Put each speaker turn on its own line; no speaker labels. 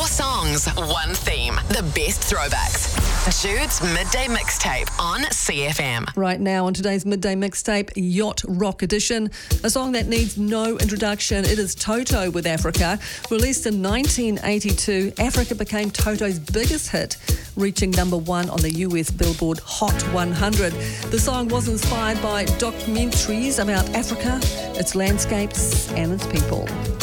4 songs, 1 theme. The best throwbacks. Jude's Midday Mixtape on CFM.
Right now on today's Midday Mixtape, Yacht Rock Edition, a song that needs no introduction. It is Toto with Africa. Released in 1982, Africa became Toto's biggest hit, reaching number 1 on the US Billboard Hot 100. The song was inspired by documentaries about Africa, its landscapes and its people.